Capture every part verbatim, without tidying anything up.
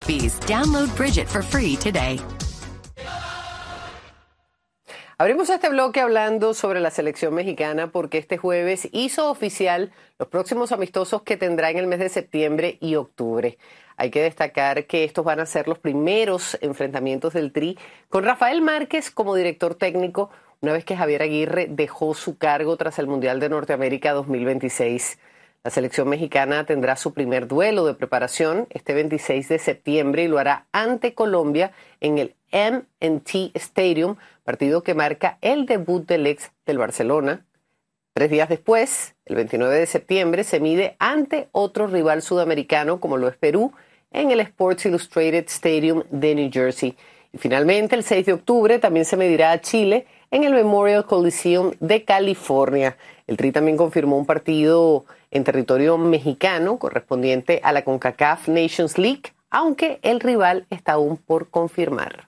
Fees. Download Bridget for free today. Abrimos este bloque hablando sobre la selección mexicana porque este jueves hizo oficial los próximos amistosos que tendrá en el mes de septiembre y octubre. Hay que destacar que estos van a ser los primeros enfrentamientos del Tri con Rafael Márquez como director técnico, una vez que Javier Aguirre dejó su cargo tras el Mundial de Norteamérica dos mil veintiséis. La selección mexicana tendrá su primer duelo de preparación este veintiséis de septiembre y lo hará ante Colombia en el M and T Stadium, partido que marca el debut del ex del Barcelona. Tres días después, el veintinueve de septiembre, se mide ante otro rival sudamericano como lo es Perú en el Sports Illustrated Stadium de New Jersey. Y finalmente, el seis de octubre, también se medirá a Chile en el Memorial Coliseum de California. El Tri también confirmó un partido en territorio mexicano correspondiente a la CONCACAF Nations League, aunque el rival está aún por confirmar.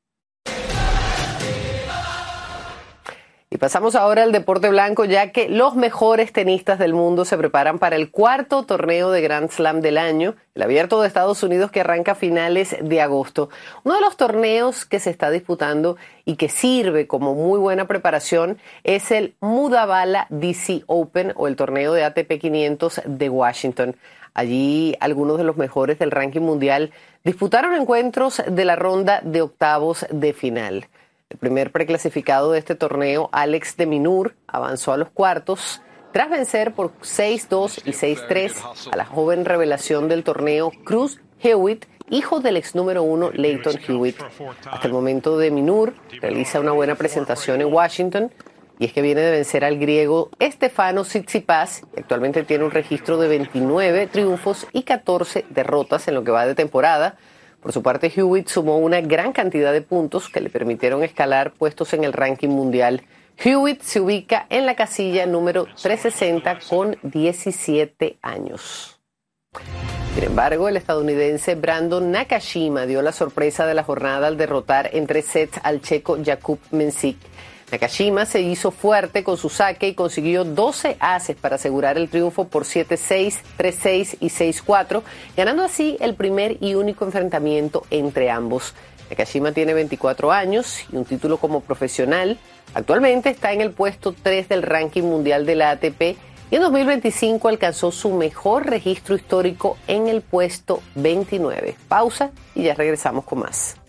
Y pasamos ahora al deporte blanco, ya que los mejores tenistas del mundo se preparan para el cuarto torneo de Grand Slam del año, el Abierto de Estados Unidos, que arranca a finales de agosto. Uno de los torneos que se está disputando y que sirve como muy buena preparación es el Mudabala D C Open o el torneo de A T P quinientos de Washington. Allí algunos de los mejores del ranking mundial disputaron encuentros de la ronda de octavos de final. El primer preclasificado de este torneo, Alex de Minaur, avanzó a los cuartos tras vencer por seis dos y seis tres a la joven revelación del torneo, Cruz Hewitt, hijo del ex número uno Lleyton Hewitt. Hasta el momento, de Minaur realiza una buena presentación en Washington, y es que viene de vencer al griego Stefanos Tsitsipas, y actualmente tiene un registro de veintinueve triunfos y catorce derrotas en lo que va de temporada. Por su parte, Hewitt sumó una gran cantidad de puntos que le permitieron escalar puestos en el ranking mundial. Hewitt se ubica en la casilla número trescientos sesenta con diecisiete años. Sin embargo, el estadounidense Brandon Nakashima dio la sorpresa de la jornada al derrotar en tres sets al checo Jakub Mensik. Nakashima se hizo fuerte con su saque y consiguió doce aces para asegurar el triunfo por siete seis, tres seis y seis cuatro, ganando así el primer y único enfrentamiento entre ambos. Nakashima tiene veinticuatro años y un título como profesional. Actualmente está en el puesto tres del ranking mundial de la A T P y en dos mil veinticinco alcanzó su mejor registro histórico en el puesto veintinueve. Pausa y ya regresamos con más.